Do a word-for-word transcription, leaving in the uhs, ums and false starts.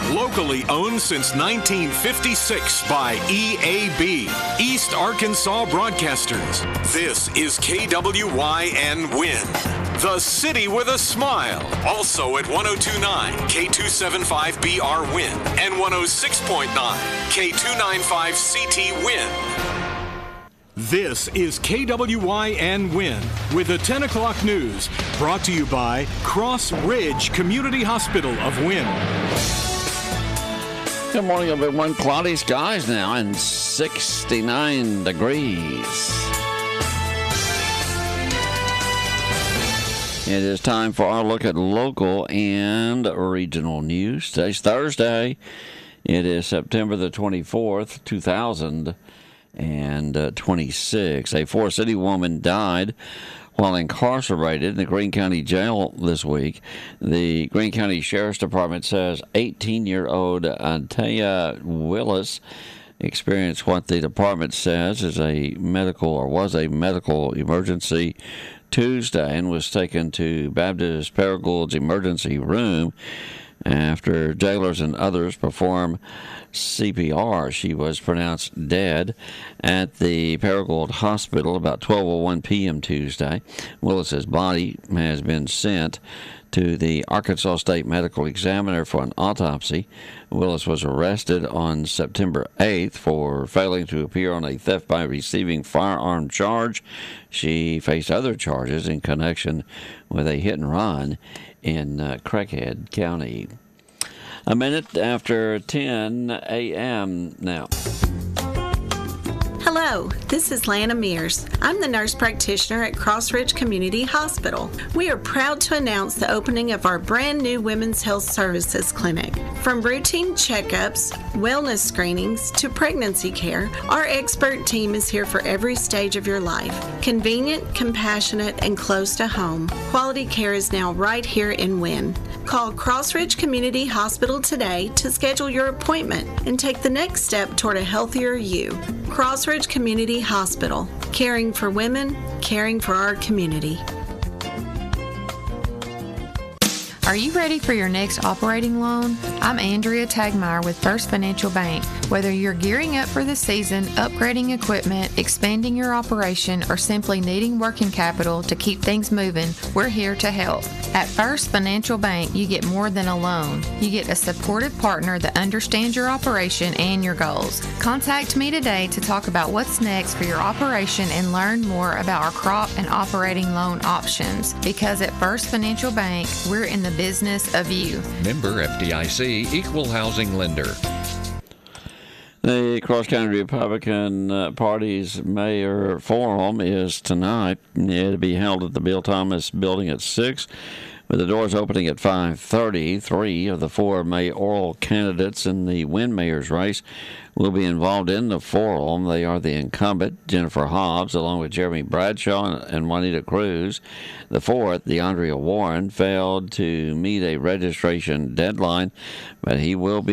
Locally owned since nineteen fifty-six by E A B, East Arkansas Broadcasters. This is K W Y N Win, the city with a smile. Also at one oh two point nine K two seventy-five B R Win and one oh six point nine K two ninety-five C T Win. This is K W Y N Win with the ten o'clock news, brought to you by Cross Ridge Community Hospital of Wynn. Good morning, everyone. Cloudy skies now and sixty-nine degrees. It is time for our look at local and regional news. Today's Thursday. It is September the twenty-fourth, two thousand twenty-six. A Forest City woman died while incarcerated in the Greene County Jail this week. The Greene County Sheriff's Department says eighteen-year-old Antea Willis experienced what the department says is a medical or was a medical emergency Tuesday and was taken to Baptist Paragold's emergency room after jailers and others performed C P R. She was pronounced dead at the Paragould Hospital about twelve oh one p.m. Tuesday. Willis's body has been sent to the Arkansas State Medical Examiner for an autopsy. Willis was arrested on September eighth for failing to appear on a theft by receiving firearm charge. She faced other charges in connection with a hit and run in uh, Craighead County. A minute after ten a.m. now. Hello, this is Lana Mears. I'm the nurse practitioner at Cross Ridge Community Hospital. We are proud to announce the opening of our brand new Women's Health Services Clinic. From routine checkups, wellness screenings, to pregnancy care, our expert team is here for every stage of your life. Convenient, compassionate, and close to home. Quality care is now right here in Wynn. Call Cross Ridge Community Hospital today to schedule your appointment and take the next step toward a healthier you. Cross Ridge Community Hospital, caring for women, caring for our community. Are you ready for your next operating loan? I'm Andrea Tagmeyer with First Financial Bank. Whether you're gearing up for the season, upgrading equipment, expanding your operation, or simply needing working capital to keep things moving, we're here to help. At First Financial Bank, you get more than a loan. You get a supportive partner that understands your operation and your goals. Contact me today to talk about what's next for your operation and learn more about our crop and operating loan options. Because at First Financial Bank, we're in the business of you. Member F D I C, Equal Housing Lender. The Cross County Republican uh, Party's Mayor Forum is tonight. It'll be held at the Bill Thomas Building at six, with the doors opening at five thirty. Three of the four mayoral candidates in the Wynn mayor's race will be involved in the forum. They are the incumbent, Jennifer Hobbs, along with Jeremy Bradshaw and Juanita Cruz. The fourth, DeAndrea Warren, failed to meet a registration deadline, but he will be